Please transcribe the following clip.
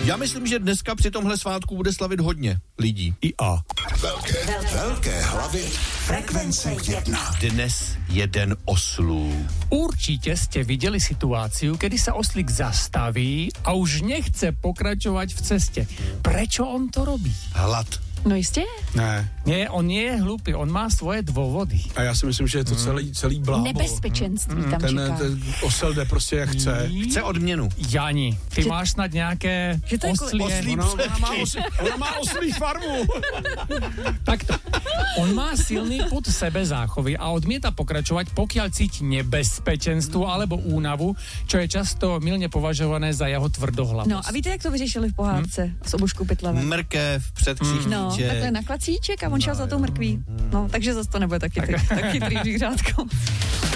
Já myslím, že dneska při tomhle svátku bude slavit hodně lidí. I a. Velké hlavy frekvence 1. Dnes jeden oslů. Určite ste videli situáciu, kedy sa oslík zastaví a už nechce pokračovať v ceste. Prečo on to robí? Hlad. No jistě. Ne. Nie, on nie je hlupý, on má svoje dôvody. A já si myslím, že je to celý blábol. Nebezpečenství tam čeká. Ten osel jde prostě jak chce. Chce odměnu. Jani, ty máš snad nějaké oslie... Ona má oslí farmu. Takto. On má silný pud sebezáchovy a odmieta pokračovať, pokiaľ cíti nebezpečenstvo alebo únavu, čo je často mylne považované za jeho tvrdohlavosť. No a víte, jak to vyřešili v pohádce s Obušku Pytlavem? Mrkev, předkřížníček. No, takhle na klacíček a on šel za tou mrkví. No, takže zase to nebude taky chytrý zvířátko.